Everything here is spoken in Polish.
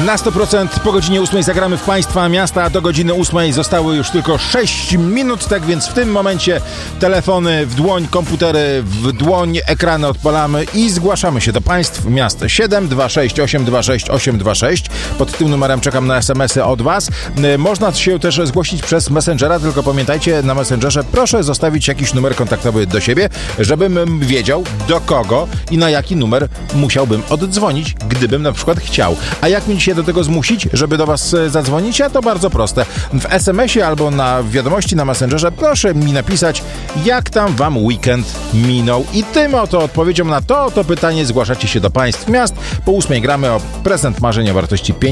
Na 100% po godzinie 8 zagramy w Państwa miasta. Do godziny 8 zostały już tylko 6 minut, tak więc w tym momencie telefony w dłoń, komputery w dłoń, ekrany odpalamy i zgłaszamy się do Państw miast. 726 826 826. Pod tym numerem czekam na SMS-y od Was. Można się też zgłosić przez Messengera, tylko pamiętajcie, na Messengerze proszę zostawić jakiś numer kontaktowy do siebie, żebym wiedział, do kogo i na jaki numer musiałbym oddzwonić, gdybym na przykład chciał. A jak mi się do tego zmusić, żeby do Was zadzwonić? A to bardzo proste. W SMS-ie albo na wiadomości na Messengerze proszę mi napisać, jak tam Wam weekend minął. I tym oto odpowiedzią na to pytanie zgłaszacie się do Państw miast. Po 8 gramy o prezent marzeń o wartości 5